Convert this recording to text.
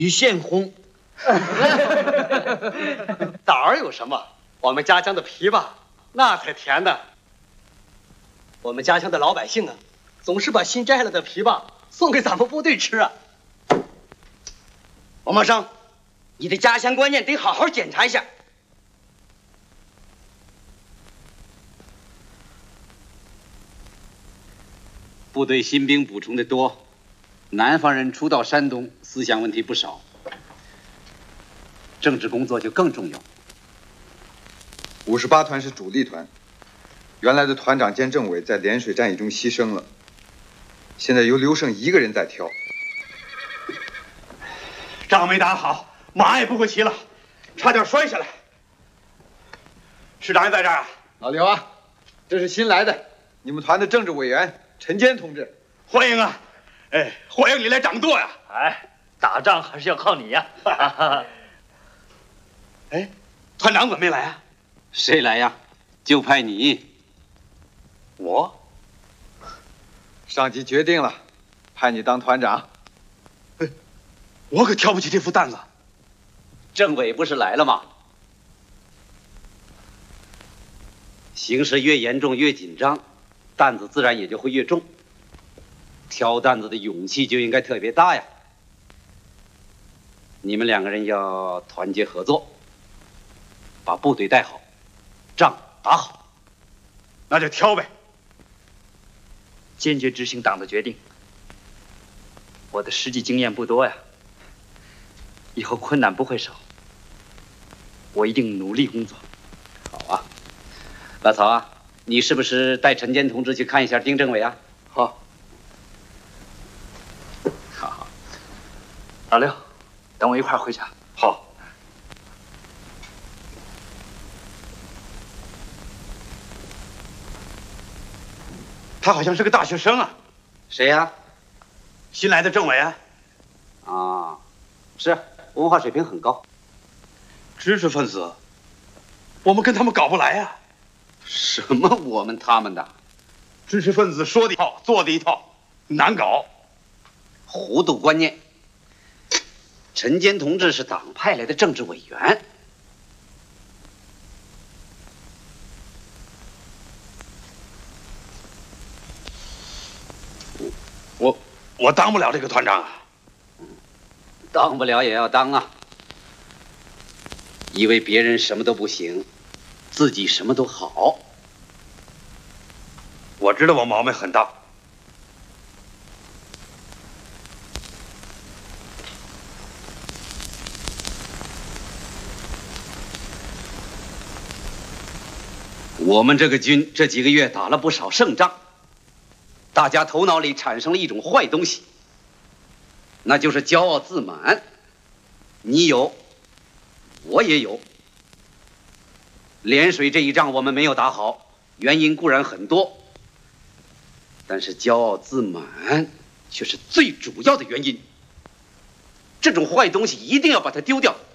与献红。 胆儿有什么？我们家乡的枇杷那才甜呢。我们家乡的老百姓啊，总是把新摘下来的枇杷送给咱们部队吃啊。 王茂生，你的家乡观念得好好检查一下。 部队新兵补充的多，南方人初到山东，思想问题不少，政治工作就更重要。 58团是主力团，原来的团长兼政委在涟水战役中牺牲了，现在由刘胜一个人在挑。 仗没打好，马也不会骑了，差点摔下来。师长也在这儿啊？ 老刘啊，这是新来的，你们团的政治委员陈坚同志， 欢迎啊！哎，欢迎你来掌舵呀！ 哎，打仗还是要靠你呀！ 哎，团长怎么没来啊？ 谁来呀？就派你。 我？ 上级决定了，派你当团长。 我可挑不起这副担子。 政委不是来了吗？形势越严重越紧张，担子自然也就会越重。挑担子的勇气就应该特别大呀。你们两个人要团结合作，把部队带好，仗打好。 那就挑呗。 坚决执行党的决定。我的实际经验不多呀，以后困难不会少。我一定努力工作。 好啊，老曹啊，你是不是带陈坚同志去看一下丁政委啊？ 好。 好。 老刘，等我一块儿回去。 好。他好像是个大学生啊。 谁呀？ 新来的政委啊。 啊，是，文化水平很高。 知识分子，我们跟他们搞不来呀。 什么我们他们的？ 知识分子说的一套，做的一套，难搞。 糊涂观念。陈坚同志是党派来的政治委员。 我当不了这个团长啊。 当不了也要当啊。以为别人什么都不行，自己什么都好。 我知道我毛病很大。 我们这个军这几个月打了不少胜仗，大家头脑里产生了一种坏东西，那就是骄傲自满。你有，我也有。涟水这一仗我们没有打好，原因固然很多，但是骄傲自满却是最主要的原因。这种坏东西一定要把它丢掉。